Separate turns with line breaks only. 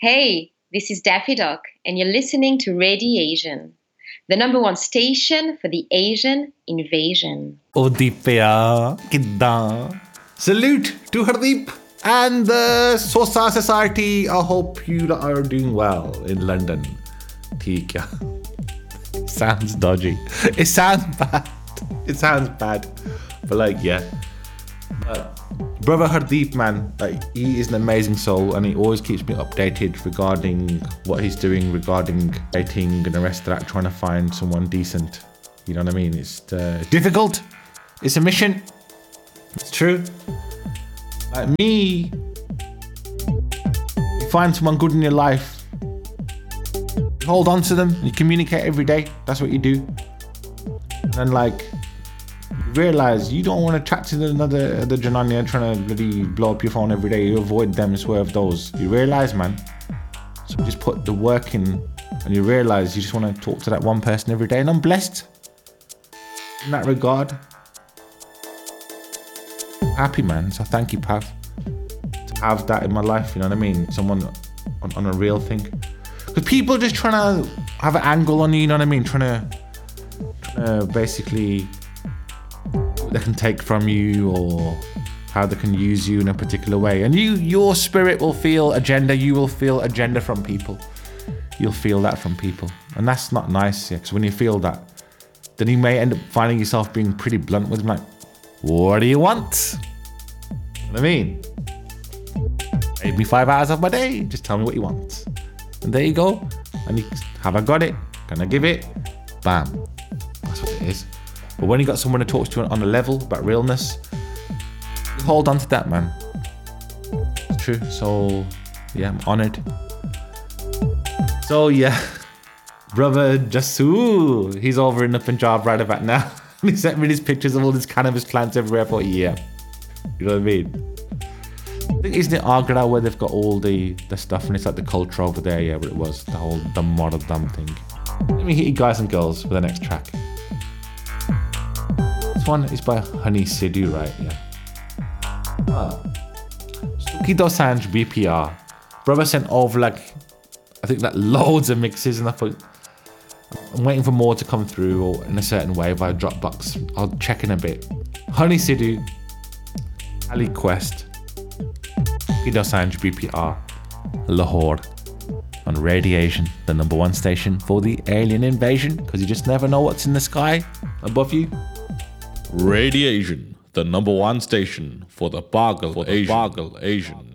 Hey, this is Daffy Duck, and you're listening to Radiation, the number one station for the Asian invasion.
Oh, Deepya, kidda. Salute to Hardeep and the Sosa Society. I hope you are doing well in London. Theek ya. Sounds dodgy. It sounds bad. But like, yeah. But brother Hardeep, man, like, he is an amazing soul, and he always keeps me updated regarding what he's doing regarding dating and the rest of that, trying to find someone decent. You know what I mean? It's difficult. It's a mission. It's true. Like me, you find someone good in your life, you hold on to them, you communicate every day. That's what you do. And then, like, you realise you don't want to chat to another Jananya trying to bloody blow up your phone every day. You avoid them, swerve those. You realise, man. So just put the work in, and you realise you just want to talk to that one person every day. And I'm blessed in that regard. Happy, man. So thank you, Pav, to have that in my life. You know what I mean? Someone on a real thing. Because people are just trying to have an angle on you. You know what I mean? Trying to basically what they can take from you, or how they can use you in a particular way. And your spirit will feel agenda. You will feel agenda from people. You'll feel that from people, and that's not nice. Yeah, because when you feel that, then you may end up finding yourself being pretty blunt with them, like, what do you want? You know what I mean? Save me 5 hours of my day. Just tell me what you want. And there you go. And you have I got it? Can I give it? Bam. That's what it is. But when you got someone to talk to on a level about realness, you hold on to that, man. It's true. So yeah, I'm honoured. So yeah, brother Jasu, he's over in the Punjab right about now. He sent me these pictures of all these cannabis plants everywhere. I thought, yeah, you know what I mean? I think isn't it Agra where they've got all the stuff, and it's like the culture over there, yeah, where it was the whole dumb model dumb thing. Let me hit you guys and girls with the next track. This one is by Honey Sidhu, right? Yeah. Suki Dosanjh BPR. Brother sent over like, I think like loads of mixes, and I thought, I'm waiting for more to come through, or in a certain way via Dropbox. I'll check in a bit. Honey Sidhu, Ali Quest, Dosanjh BPR, Lahore, on Radiation, the number one station for the alien invasion, because you just never know what's in the sky above you.
Radiation, the number one station for the Bargle Asian.